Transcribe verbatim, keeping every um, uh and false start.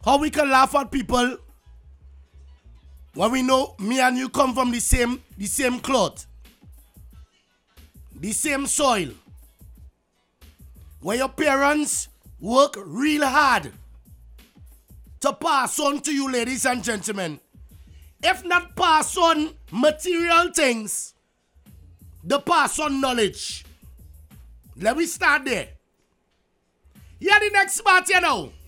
How we can laugh at people when we know me and you come from the same, the same cloth, the same soil. When your parents work real hard to pass on to you, ladies and gentlemen. If not pass on material things, the pass on knowledge. Let me start there. Here the next part, you know.